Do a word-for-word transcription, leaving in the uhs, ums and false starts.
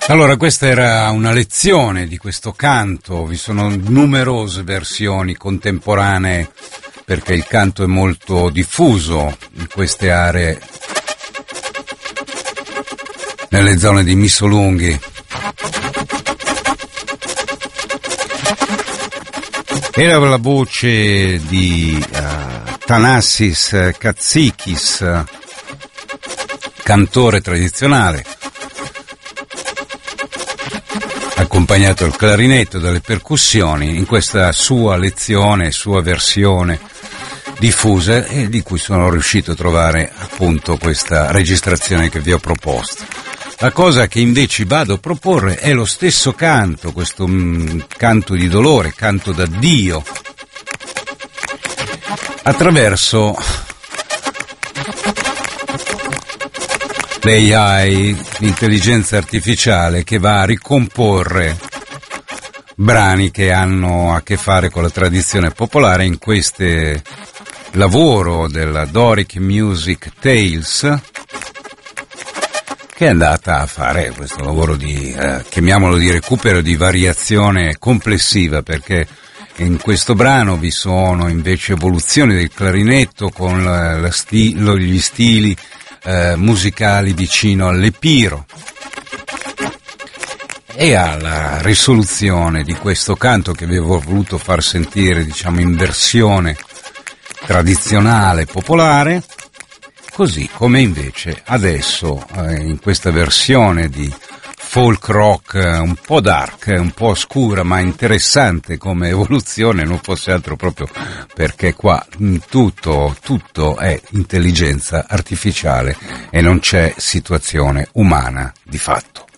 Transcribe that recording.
Allora, questa era una lezione di questo canto, vi sono numerose versioni contemporanee perché il canto è molto diffuso in queste aree, nelle zone di Missolunghi. Era la voce di uh, Thanassis Katsikis, cantore tradizionale, accompagnato al clarinetto dalle percussioni in questa sua lezione, sua versione diffusa, e di cui sono riuscito a trovare appunto questa registrazione che vi ho proposto. La cosa che invece vado a proporre è lo stesso canto, questo mh, canto di dolore, canto d'addio, attraverso l'A I, l'intelligenza artificiale, che va a ricomporre brani che hanno a che fare con la tradizione popolare in questo lavoro della Doric Music Tales, che è andata a fare questo lavoro di, eh, chiamiamolo di recupero, di variazione complessiva, perché in questo brano vi sono invece evoluzioni del clarinetto con la, la sti, lo, gli stili eh, musicali vicino all'epiro e alla risoluzione di questo canto che vi avevo voluto far sentire, diciamo, in versione tradizionale popolare, così come invece adesso eh, in questa versione di folk rock eh, un po' dark, un po' oscura ma interessante come evoluzione, non fosse altro proprio perché qua mh, tutto, tutto è intelligenza artificiale e non c'è situazione umana di fatto.